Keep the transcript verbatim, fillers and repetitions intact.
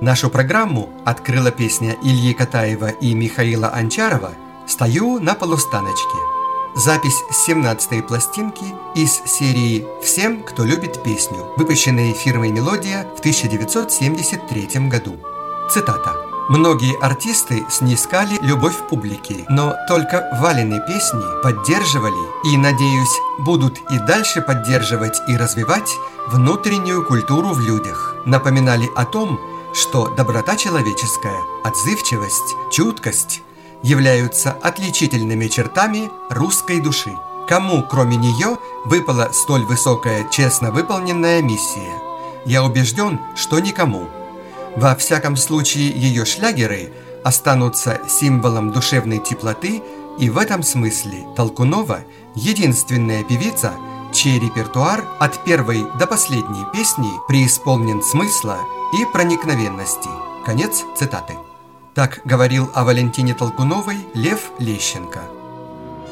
Нашу программу открыла песня Ильи Катаева и Михаила Анчарова «Стою на полустаночке». Запись с семнадцатой пластинки из серии «Всем, кто любит песню», выпущенной фирмой «Мелодия» в тысяча девятьсот семьдесят третьем году. Цитата. «Многие артисты снискали любовь публики, но только Валины песни поддерживали и, надеюсь, будут и дальше поддерживать и развивать внутреннюю культуру в людях, напоминали о том, что доброта человеческая, отзывчивость, чуткость являются отличительными чертами русской души. Кому, кроме нее, выпала столь высокая, честно выполненная миссия? Я убежден, что никому. Во всяком случае, ее шлягеры останутся символом душевной теплоты, и в этом смысле Толкунова – единственная певица, чей репертуар от первой до последней песни преисполнен смысла и проникновенности». Конец цитаты. Так говорил о Валентине Толкуновой Лев Лещенко.